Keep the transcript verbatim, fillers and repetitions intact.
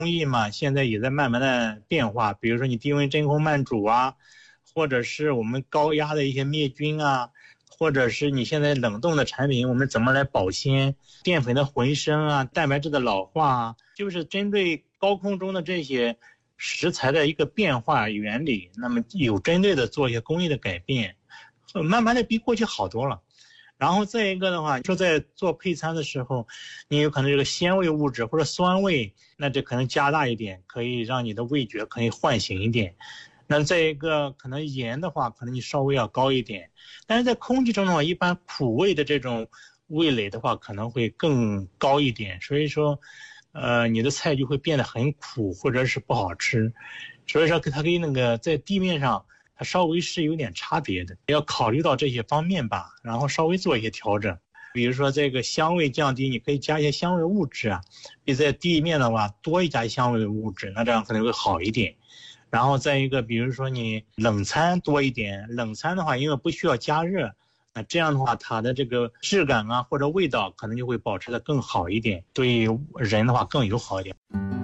工艺嘛，现在也在慢慢的变化，比如说你低温真空慢煮啊，或者是我们高压的一些灭菌啊，或者是你现在冷冻的产品，我们怎么来保鲜，淀粉的回升啊，蛋白质的老化啊，就是针对高空中的这些食材的一个变化原理，那么有针对的做一些工艺的改变，慢慢的比过去好多了。然后再一个的话，说在做配餐的时候，你有可能这个鲜味物质或者酸味，那这可能加大一点，可以让你的味觉可以唤醒一点。那再一个可能盐的话，可能你稍微要高一点。但是在空气中的话，一般苦味的这种味蕾的话可能会更高一点，所以说呃，你的菜就会变得很苦或者是不好吃。所以说它跟那个在地面上它稍微是有点差别的，要考虑到这些方面吧，然后稍微做一些调整。比如说这个香味降低，你可以加一些香味物质啊，比在地面的话多一加香味物质，那这样可能会好一点。然后再一个，比如说你冷餐多一点，冷餐的话因为不需要加热，那这样的话它的这个质感啊或者味道可能就会保持得更好一点，对人的话更友好一点。